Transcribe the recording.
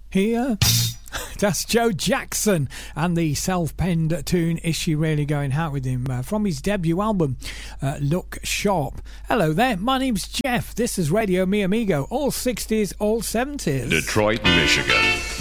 here. That's Joe Jackson and the self-penned tune Is She Really Going Out With Him from his debut album Look Sharp. Hello there, my name's Jeff. This is Radio Mi Amigo, all 60s, all 70s. Detroit, Michigan.